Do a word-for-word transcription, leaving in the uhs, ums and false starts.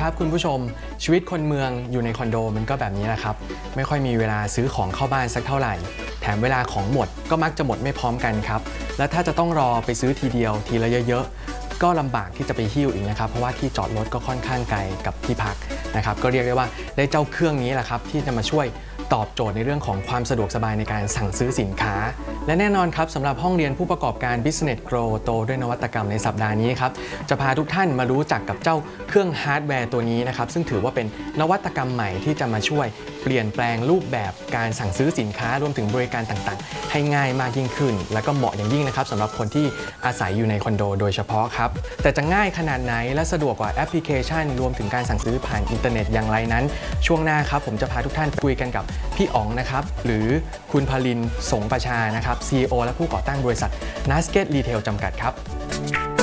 ครับคุณผู้ชมชีวิตคนเมืองอยู่ในคอนโดมันก็แบบนี้แหละครับไม่ค่อยมีเวลาซื้อของเข้าบ้านสักเท่าไหร่แถมเวลาของหมดก็มักจะหมดไม่พร้อมกันครับและถ้าจะต้องรอไปซื้อทีเดียวทีละเยอะๆก็ลำบากที่จะไปหิ้วอีกนะครับเพราะว่าที่จอดรถก็ค่อนข้างไกลกับที่พักนะครับก็เรียกได้ว่าได้เจ้าเครื่องนี้แหละครับที่จะมาช่วยตอบโจทย์ในเรื่องของความสะดวกสบายในการสั่งซื้อสินค้าและแน่นอนครับสำหรับห้องเรียนผู้ประกอบการ Business Grow โตด้วยนวัตกรรมในสัปดาห์นี้ครับจะพาทุกท่านมารู้จักกับเจ้าเครื่องฮาร์ดแวร์ตัวนี้นะครับซึ่งถือว่าเป็นนวัตกรรมใหม่ที่จะมาช่วยเปลี่ยนแปลงรูปแบบการสั่งซื้อสินค้ารวมถึงบริการต่างๆให้ง่ายมากยิ่งขึ้นและก็เหมาะอย่างยิ่งนะครับสำหรับคนที่อาศัยอยู่ในคอนโดโดยเฉพาะครับแต่จะง่ายขนาดไหนและสะดวกกว่าแอปพลิเคชันรวมถึงการสั่งซื้อผ่านอินเทอร์เน็ตอย่างไรนั้นช่วงหน้าครับผมจะพาทุกท่านคุยกันกับพี่อ๋องนะครับหรือคุณพลินสงประชานะครับ ซี อี โอ และผู้ก่อตั้งบริษัท Nasket Retail จำกัดครับ